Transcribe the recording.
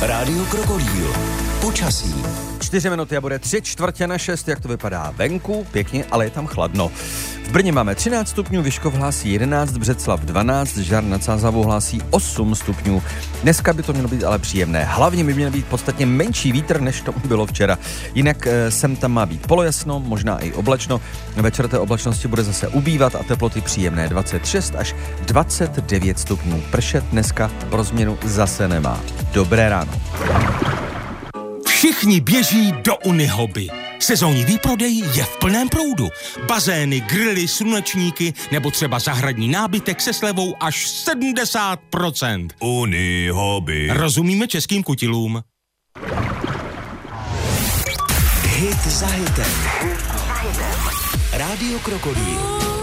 Rádio Krokodýl. Počasí. 4 minuty a bude 5:45, jak to vypadá venku, pěkně, ale je tam chladno. V Brně máme 13 stupňů, Vyškov hlásí 11, Břeclav 12, Žar nad Sázavou hlásí 8 stupňů. Dneska by to mělo být ale příjemné. Hlavně by měl být podstatně menší vítr, než tomu bylo včera. Jinak sem tam má být polojasno, možná i oblačno. Večer té oblačnosti bude zase ubývat a teploty příjemné 26 až 29 stupňů. Pršet dneska pro změnu zase nemá. Dobré ráno. Všichni běží do Unihoby. Sezónní výprodej je v plném proudu. Bazény, grily, slunečníky nebo třeba zahradní nábytek se slevou až 70%. Unihoby. Rozumíme českým kutilům. Hit za hitem. Rádio Krokodýl.